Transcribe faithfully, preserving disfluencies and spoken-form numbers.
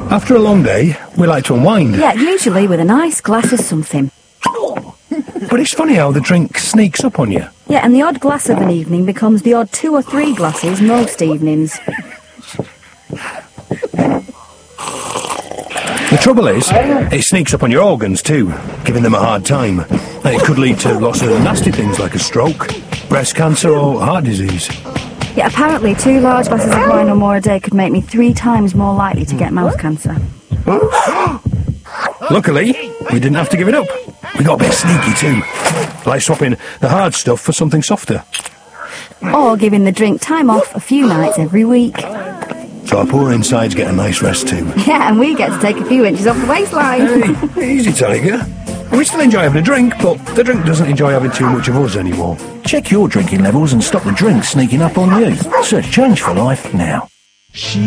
After a long day, we like to unwind. Yeah, usually with a nice glass of something. But it's funny how the drink sneaks up on you. Yeah, and the odd glass of an evening becomes the odd two or three glasses most evenings. The trouble is, it sneaks up on your organs too, giving them a hard time. It could lead to lots of nasty things like a stroke, breast cancer or heart disease. Yeah, apparently two large glasses of wine or more a day could make me three times more likely to get mouth cancer. Luckily, we didn't have to give it up. We got a bit sneaky too, like swapping the hard stuff for something softer. Or giving the drink time off a few nights every week. So our poor insides get a nice rest too. Yeah, and we get to take a few inches off the waistline. Hey, easy, Tiger. We still enjoy having a drink, but the drink doesn't enjoy having too much of us anymore. Check your drinking levels and stop the drink sneaking up on you. Search Change for Life now.